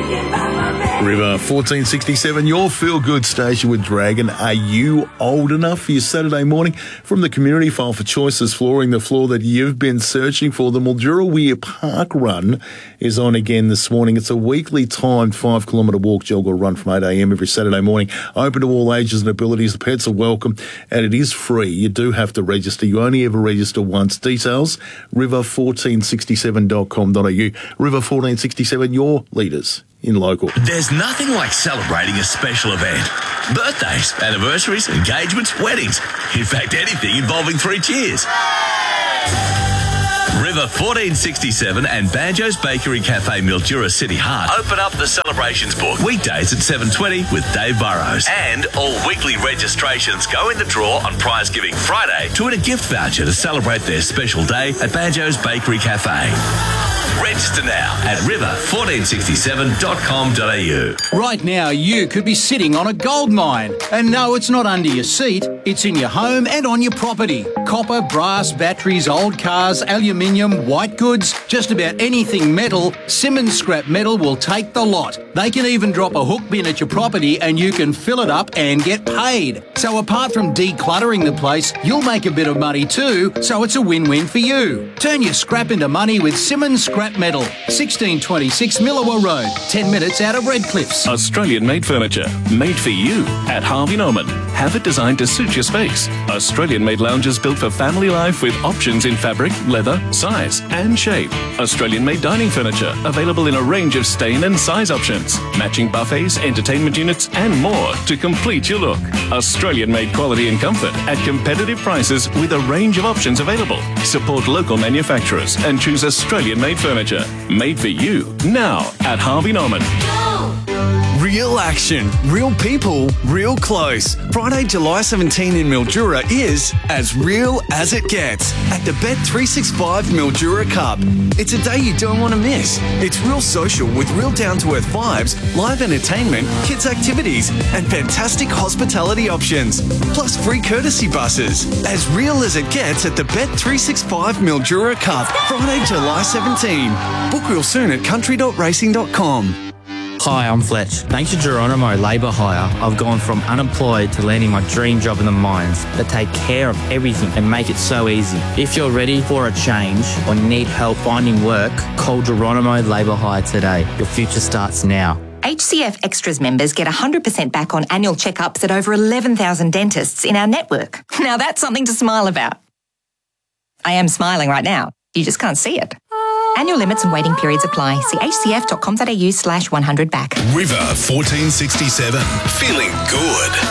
River 1467, your feel-good station with Dragon. Are you old enough for your Saturday morning? From the community file for Choices Flooring, the floor that you've been searching for, the Mildura Weir Park Run is on again this morning. It's a weekly timed 5-kilometre walk, jog or run from 8 a.m. every Saturday morning. Open to all ages and abilities. The pets are welcome and it is free. You do have to register. You only ever register once. Details, river1467.com.au. River 1467, your leaders in local. There's nothing like celebrating a special event. Birthdays, anniversaries, engagements, weddings. In fact, anything involving 3 cheers. River 1467 and Banjo's Bakery Cafe Mildura City Heart open up the celebrations book weekdays at 7:20 with Dave Burrows. And all weekly registrations go in the draw on Prize Giving Friday to win a gift voucher to celebrate their special day at Banjo's Bakery Cafe. Register now at river1467.com.au. Right now, you could be sitting on a gold mine. And no, it's not under your seat. It's in your home and on your property. Copper, brass, batteries, old cars, aluminium, white goods, just about anything metal, Simmons Scrap Metal will take the lot. They can even drop a hook bin at your property and you can fill it up and get paid. So apart from decluttering the place, you'll make a bit of money too, so it's a win-win for you. Turn your scrap into money with Simmons Scrap Metal, 1626 Millawa Road, 10 minutes out of Redcliffs. Australian-made furniture, made for you at Harvey Norman. Have it designed to suit your space. Australian-made lounges built for family life with options in fabric, leather, size and shape. Australian-made dining furniture, available in a range of stain and size options. Matching buffets, entertainment units and more to complete your look. Australian-made quality and comfort at competitive prices with a range of options available. Support local manufacturers and choose Australian-made furniture. Made for you now at Harvey Norman. Real action, real people, real close. Friday, July 17 in Mildura is as real as it gets at the Bet365 Mildura Cup. It's a day you don't want to miss. It's real social with real down-to-earth vibes, live entertainment, kids' activities, and fantastic hospitality options. Plus free courtesy buses. As real as it gets at the Bet365 Mildura Cup. Friday, July 17. Book real soon at country.racing.com. Hi, I'm Fletch. Thanks to Geronimo Labour Hire, I've gone from unemployed to landing my dream job in the mines. They take care of everything and make it so easy. If you're ready for a change or need help finding work, call Geronimo Labour Hire today. Your future starts now. HCF Extras members get 100% back on annual checkups at over 11,000 dentists in our network. Now that's something to smile about. I am smiling right now. You just can't see it. Annual limits and waiting periods apply. See hcf.com.au/100back. River 1467. Feeling good.